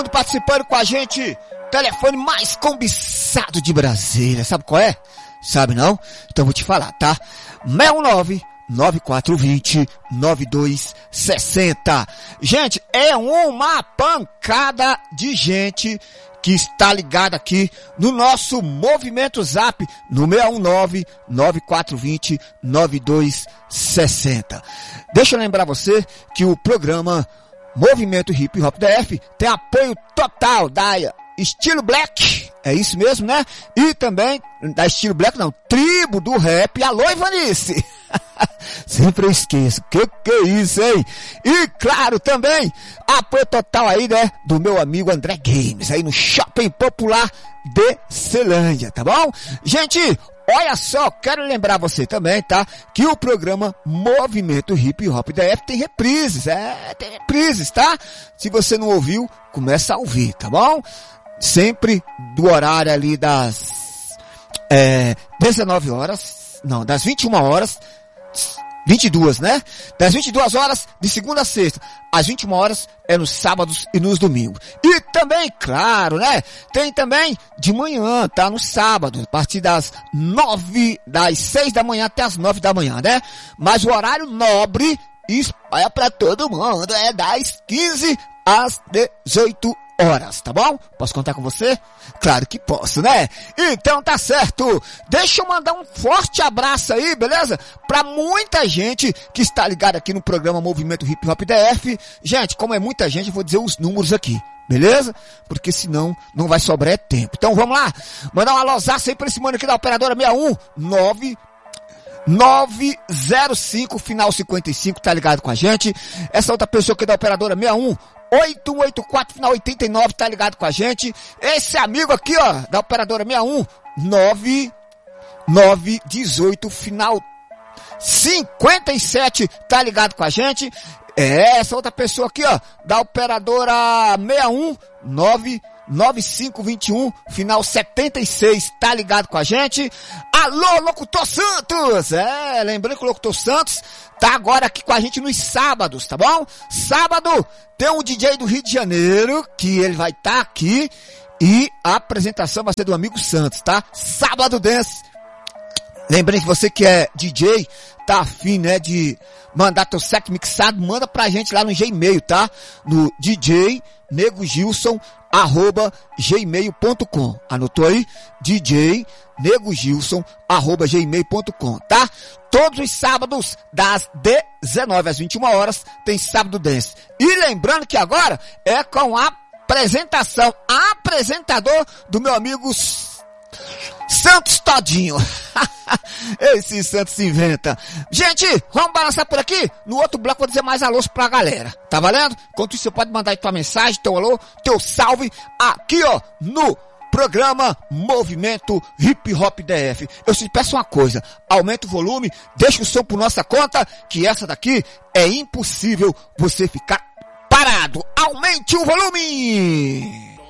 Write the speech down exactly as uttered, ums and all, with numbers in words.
Participando com a gente, telefone mais cobiçado de Brasília, sabe qual é? Sabe não? Então vou te falar, tá? seis um nove, nove quatro dois zero, nove dois seis zero. Gente, é uma pancada de gente que está ligada aqui no nosso Movimento Zap no seis um nove, nove quatro dois zero, nove dois seis zero. Deixa eu lembrar você que o programa Movimento Hip Hop D F tem apoio total da Estilo Black, é isso mesmo, né? E também da Estilo Black, não, Tribo do Rap. Alô, Ivanice! Sempre eu esqueço, que que é isso, hein? E claro, também apoio total aí, né, do meu amigo André Games, aí no Shopping Popular de Celândia, tá bom? Gente, olha só, quero lembrar você também, tá? Que o programa Movimento Hip Hop D F tem reprises, é, tem reprises, tá? Se você não ouviu, começa a ouvir, tá bom? Sempre do horário ali das é, dezenove horas, não, das vinte e uma horas, vinte e duas, né? Das vinte e duas horas de segunda a sexta, às vinte e uma horas é nos sábados e nos domingos. E também, claro, né? Tem também de manhã, tá? No sábado, a partir das nove, das seis da manhã até as nove da manhã, né? Mas o horário nobre espalha pra todo mundo, é das quinze às dezoito horas, tá bom? Posso contar com você? Claro que posso, né? Então tá certo. Deixa eu mandar um forte abraço aí, beleza? Pra muita gente que está ligada aqui no programa Movimento Hip Hop D F. Gente, como é muita gente, eu vou dizer os números aqui, beleza? Porque senão não vai sobrar tempo. Então vamos lá. Mandar uma losaça aí pra esse mano aqui da operadora seis um nove nove zero cinco, final cinquenta e cinco, tá ligado com a gente? Essa outra pessoa aqui da operadora seis um oito oito quatro, final oitenta e nove, tá ligado com a gente? Esse amigo aqui, ó, da operadora seis um nove nove dezoito, final cinquenta e sete, tá ligado com a gente? É, essa outra pessoa aqui, ó, da operadora seis um nove nove cinco dois um, final setenta e seis, tá ligado com a gente? Alô, Locutor Santos! É, lembrando que o Locutor Santos tá agora aqui com a gente nos sábados, tá bom? Sábado tem um D J do Rio de Janeiro, que ele vai estar tá aqui, e a apresentação vai ser do amigo Santos, tá? Sábado Dance. Lembrando que você que é D J, tá afim, né, de mandar teu set mixado, manda pra gente lá no Gmail, tá? No D J Nego Gilson arroba gmail ponto com. Anotou aí? D J Nego Gilson arroba gmail ponto com, tá? Todos os sábados das dezenove às vinte e uma horas tem Sábado Dance. E lembrando que agora é com a apresentação, apresentador do meu amigo Santos Todinho. Esse Santos se inventa. Gente, vamos balançar por aqui. No outro bloco vou dizer mais alô pra galera. Tá valendo? Enquanto isso você pode mandar aí tua mensagem, teu alô, teu salve aqui, ó, no programa Movimento Hip Hop D F. Eu te peço uma coisa, aumenta o volume, deixa o som por nossa conta, que essa daqui é impossível você ficar parado. Aumente o volume!